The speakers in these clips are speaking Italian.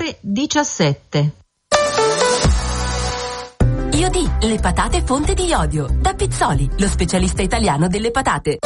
ore 17. Iodi, le patate fonte di iodio. Da Pizzoli, lo specialista italiano delle patate.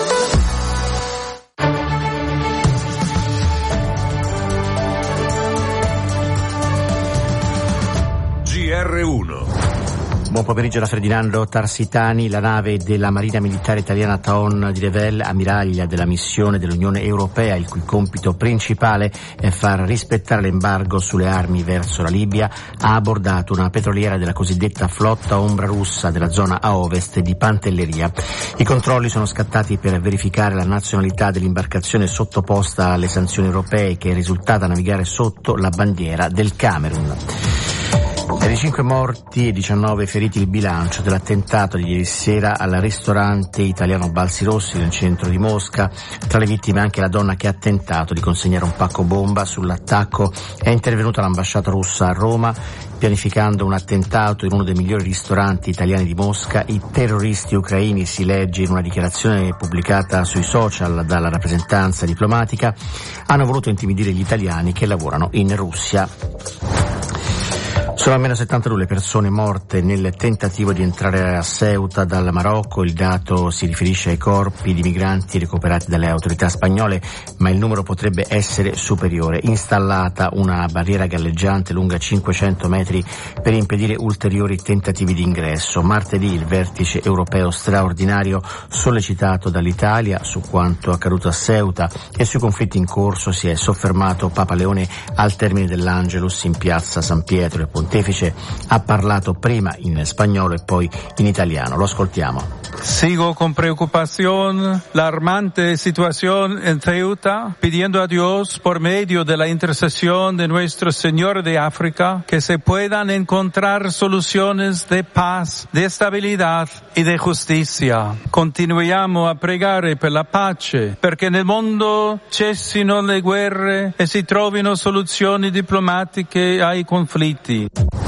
GR1. Buon pomeriggio da Ferdinando Tarsitani. La nave della Marina Militare Italiana Thaon di Revel, ammiraglia della missione dell'Unione Europea, il cui compito principale è far rispettare l'embargo sulle armi verso la Libia, ha abbordato una petroliera della cosiddetta flotta ombra russa della zona a ovest di Pantelleria. I controlli sono scattati per verificare la nazionalità dell'imbarcazione sottoposta alle sanzioni europee, che è risultata navigare sotto la bandiera del Camerun. È di 5 morti e 19 feriti il bilancio dell'attentato di ieri sera al ristorante italiano Balsi Rossi nel centro di Mosca. Tra le vittime anche la donna che ha tentato di consegnare un pacco bomba. Sull'attacco è intervenuta l'ambasciata russa a Roma, pianificando un attentato in uno dei migliori ristoranti italiani di Mosca. I terroristi ucraini, si legge in una dichiarazione pubblicata sui social dalla rappresentanza diplomatica, hanno voluto intimidire gli italiani che lavorano in Russia. Sono almeno 72 le persone morte nel tentativo di entrare a Ceuta dal Marocco. Il dato si riferisce ai corpi di migranti recuperati dalle autorità spagnole, ma il numero potrebbe essere superiore. Installata una barriera galleggiante lunga 500 metri per impedire ulteriori tentativi di ingresso. Martedì il vertice europeo straordinario, sollecitato dall'Italia su quanto accaduto a Ceuta e sui conflitti in corso, si è soffermato Papa Leone al termine dell'Angelus in piazza San Pietro. Il Pontefice ha parlato prima in spagnolo e poi in italiano. Lo ascoltiamo. Sigo con preocupación la alarmante situación en Ceuta, pidiendo a Dios por medio de la intercesión de nuestro Señor de África que se puedan encontrar soluciones de paz, de estabilidad y de justicia. Continuiamo a pregare per la pace, perché nel mondo cessino le guerre e si trovino soluzioni diplomatiche ai conflitti.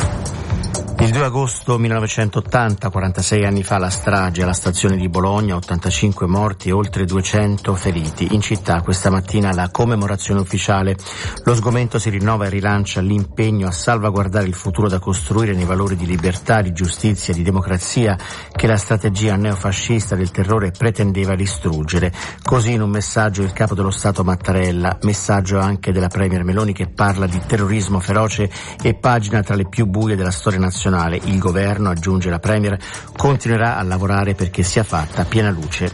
Il 2 agosto 1980, 46 anni fa, la strage alla stazione di Bologna, 85 morti e oltre 200 feriti. In città questa mattina la commemorazione ufficiale. Lo sgomento si rinnova e rilancia l'impegno a salvaguardare il futuro da costruire nei valori di libertà, di giustizia e di democrazia che la strategia neofascista del terrore pretendeva distruggere. Così in un messaggio il capo dello Stato Mattarella, messaggio anche della Premier Meloni, che parla di terrorismo feroce e pagina tra le più buie della storia nazionale. Il governo, aggiunge la Premier, continuerà a lavorare perché sia fatta piena luce.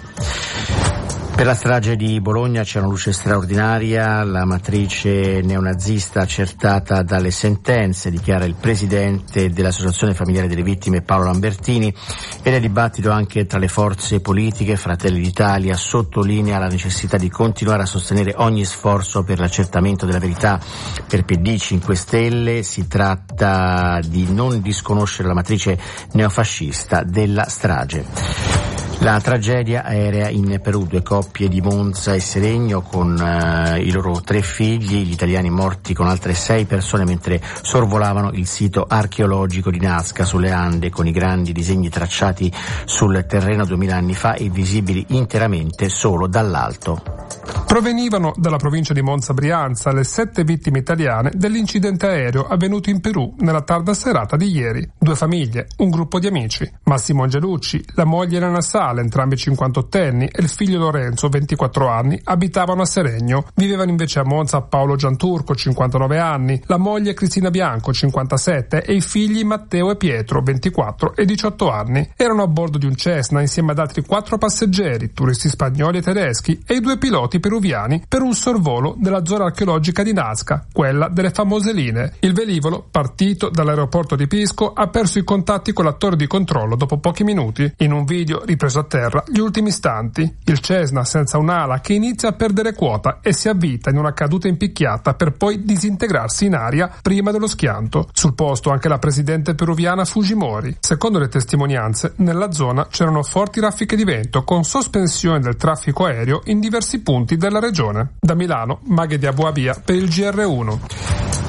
Per la strage di Bologna c'è una luce straordinaria, la matrice neonazista accertata dalle sentenze, dichiara il presidente dell'Associazione Familiare delle Vittime Paolo Lambertini, e nel dibattito anche tra le forze politiche. Fratelli d'Italia sottolinea la necessità di continuare a sostenere ogni sforzo per l'accertamento della verità. Per PD 5 Stelle si tratta di non disconoscere la matrice neofascista della strage. La tragedia aerea in Perù, 2 coppie di Monza e Seregno con i loro 3 figli, gli italiani morti con altre 6 persone mentre sorvolavano il sito archeologico di Nazca sulle Ande, con i grandi disegni tracciati sul terreno 2000 anni fa e visibili interamente solo dall'alto. Provenivano dalla provincia di Monza Brianza le 7 vittime italiane dell'incidente aereo avvenuto in Perù nella tarda serata di ieri. 2 famiglie, un gruppo di amici. Massimo Angelucci, la moglie Elena Sale, entrambi 58enni, e il figlio Lorenzo, 24 anni, abitavano a Seregno. Vivevano invece a Monza Paolo Gianturco, 59 anni, la moglie Cristina Bianco, 57, e i figli Matteo e Pietro, 24 e 18 anni. Erano a bordo di un Cessna insieme ad altri 4 passeggeri, turisti spagnoli e tedeschi, e i 2 piloti peruviani per un sorvolo della zona archeologica di Nazca, quella delle famose linee. Il velivolo, partito dall'aeroporto di Pisco, ha perso i contatti con la torre di controllo dopo pochi minuti. In un video ripreso a terra gli ultimi istanti, il Cessna senza un'ala che inizia a perdere quota e si avvita in una caduta in picchiata per poi disintegrarsi in aria prima dello schianto. Sul posto anche la presidente peruviana Fujimori. Secondo le testimonianze, nella zona c'erano forti raffiche di vento con sospensione del traffico aereo in diversi punti della regione. Da Milano, Maghe di Abuabia per il GR1.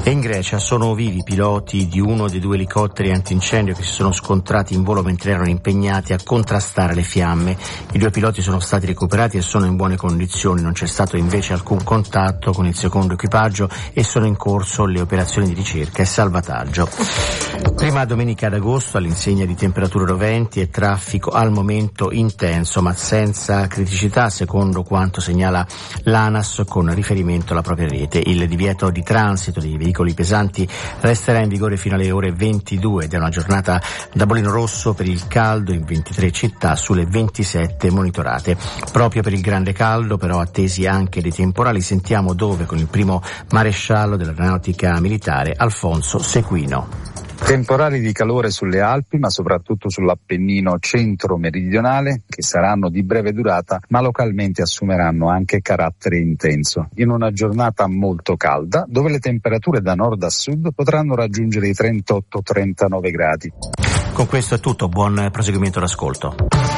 E in Grecia sono vivi i piloti di uno dei 2 elicotteri antincendio che si sono scontrati in volo mentre erano impegnati a contrastare le fiamme. I 2 piloti sono stati recuperati e sono in buone condizioni, non c'è stato invece alcun contatto con il secondo equipaggio e sono in corso le operazioni di ricerca e salvataggio. Prima domenica d'agosto, all'insegna di temperature roventi e traffico al momento intenso ma senza criticità, secondo quanto segnala l'ANAS con riferimento alla propria rete. Il divieto di transito dei veicoli pesanti resterà in vigore fino alle ore 22 ed è una giornata da bollino rosso per il caldo in 23 città sulle 27 monitorate. Proprio per il grande caldo, però, attesi anche dei temporali. Sentiamo dove con il primo maresciallo dell'aeronautica militare, Alfonso Sequino. Temporali di calore sulle Alpi, ma soprattutto sull'Appennino centro-meridionale, che saranno di breve durata, ma localmente assumeranno anche carattere intenso. In una giornata molto calda, dove le temperature da nord a sud potranno raggiungere i 38-39 gradi. Con questo è tutto, buon proseguimento d'ascolto.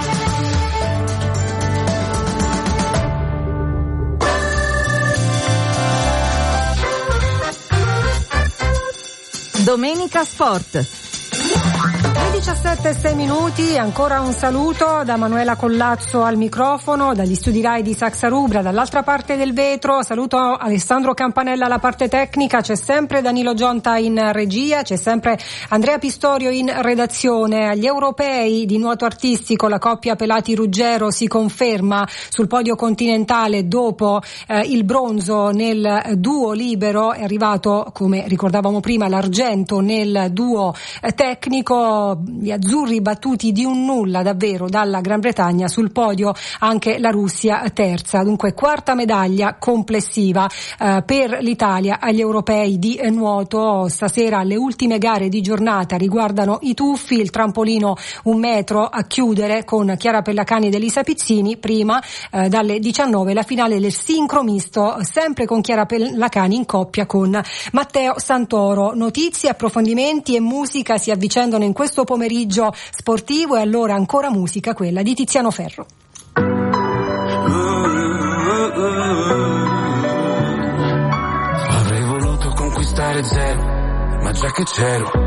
Domenica Sport. 17:06, ancora un saluto da Manuela Collazzo al microfono, dagli studi Rai di Saxa Rubra, dall'altra parte del vetro. Saluto Alessandro Campanella alla parte tecnica, c'è sempre Danilo Gionta in regia, c'è sempre Andrea Pistorio in redazione. Agli europei di nuoto artistico la coppia Pelati-Ruggero si conferma sul podio continentale dopo il bronzo nel duo libero. È arrivato, come ricordavamo prima, l'argento nel duo tecnico. Gli azzurri battuti di un nulla davvero dalla Gran Bretagna, sul podio anche la Russia terza. Dunque quarta medaglia complessiva per l'Italia agli europei di nuoto. Stasera le ultime gare di giornata riguardano i tuffi, il trampolino 1 metro a chiudere con Chiara Pellacani ed Elisa Pizzini. Prima dalle 19 la finale del sincro misto, sempre con Chiara Pellacani in coppia con Matteo Santoro. Notizie, approfondimenti e musica si avvicendano in questo pomeriggio sportivo, e allora ancora musica, quella di Tiziano Ferro. Avrei voluto conquistare zero, ma già che c'ero